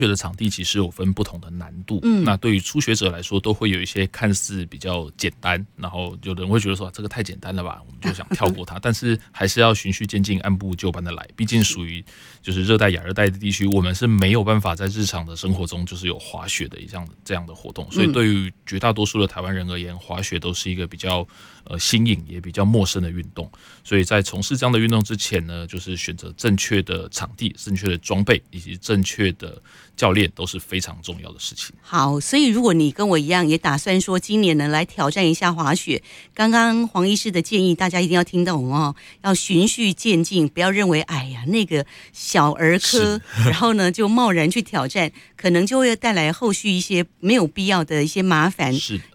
的场地其实有分不同的难度，那对于初学者来说，都会有一些看似比较简单，然后有人会觉得说这个太简单了吧，我们就想跳过它，但是还是要循序渐进，按部就班的来。毕竟属于就是热带、亚热带的地区，我们是没有办法在日常的生活中就是有滑雪的这样的活动，所以对于绝大多数的台湾人而言，滑雪都是一个比较新颖也比较陌生的运动。所以在从事这样的运动之前呢，就是选择正确的场地、正确的装备以及正确的教练都是非常重要的事情。 好，所以如果你跟我一样也打算说今年呢来挑战一下滑雪，刚刚黄医师的建议大家一定要听懂哦，要循序渐进，不要认为哎呀那个小儿科，然后呢就贸然去挑战，可能就会带来后续一些没有必要的一些麻烦。 是，